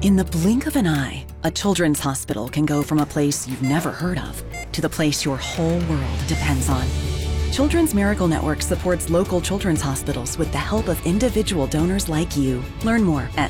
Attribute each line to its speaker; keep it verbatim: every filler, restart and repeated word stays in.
Speaker 1: In the blink of an eye, a children's hospital can go from a place you've never heard of to the place your whole world depends on. Children's Miracle Network supports local children's hospitals with the help of individual donors like you. Learn more at